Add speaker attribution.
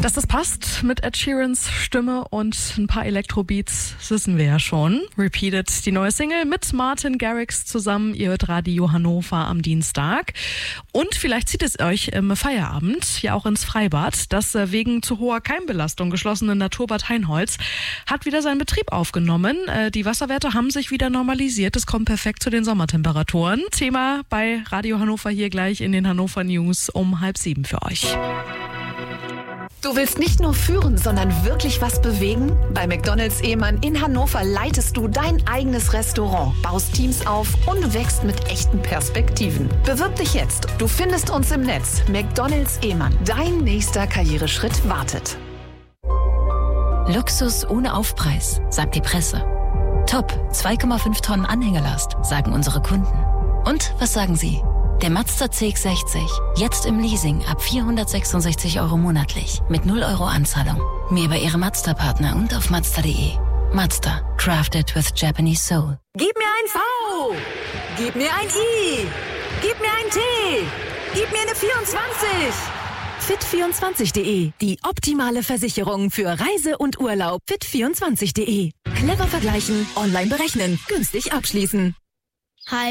Speaker 1: Dass das passt mit Ed Sheerans Stimme und ein paar Elektrobeats, das wissen wir ja schon. Repeated, die neue Single mit Martin Garrix zusammen. Ihr hört Radio Hannover am Dienstag. Und vielleicht zieht es euch im Feierabend ja auch ins Freibad. Das wegen zu hoher Keimbelastung geschlossene Naturbad Heinholz hat wieder seinen Betrieb aufgenommen. Die Wasserwerte haben sich wieder normalisiert. Es kommt perfekt zu den Sommertemperaturen. Thema bei Radio Hannover hier gleich in den Hannover News um 6:30 für euch.
Speaker 2: Du willst nicht nur führen, sondern wirklich was bewegen? Bei McDonald's Ehmann in Hannover leitest du dein eigenes Restaurant, baust Teams auf und wächst mit echten Perspektiven. Bewirb dich jetzt. Du findest uns im Netz. McDonald's Ehmann. Dein nächster Karriereschritt wartet.
Speaker 3: Luxus ohne Aufpreis, sagt die Presse. Top, 2,5 Tonnen Anhängelast, sagen unsere Kunden. Und was sagen Sie? Der Mazda CX-60, jetzt im Leasing ab 466 € monatlich, mit 0 € Anzahlung. Mehr über Ihre Mazda-Partner und auf Mazda.de. Mazda, crafted with Japanese soul.
Speaker 4: Gib mir ein V! Gib mir ein I! Gib mir ein T! Gib mir eine 24! Fit24.de, die optimale Versicherung für Reise und Urlaub. Fit24.de. Clever vergleichen, online berechnen, günstig abschließen.